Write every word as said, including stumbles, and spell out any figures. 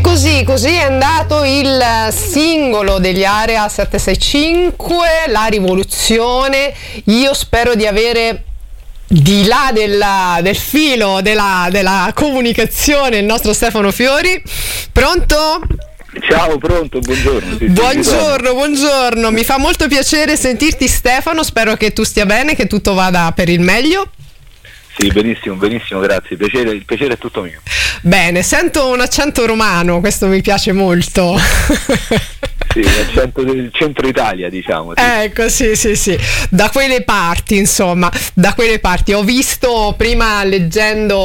così, così è andato il singolo degli Area sette sei cinque, La Rivoluzione. Io spero di avere di là della, del filo della, della comunicazione il nostro Stefano Fiori. Pronto? Ciao, pronto, buongiorno. Sì, buongiorno, buongiorno, mi fa molto piacere sentirti, Stefano, spero che tu stia bene, che tutto vada per il meglio. Sì, benissimo, benissimo, grazie, il piacere, il piacere è tutto mio. Bene, sento un accento romano, questo mi piace molto. Sì, l'accento del centro Italia, diciamo. Sì. Ecco, sì, sì, sì, da quelle parti, insomma, da quelle parti. Ho visto prima, leggendo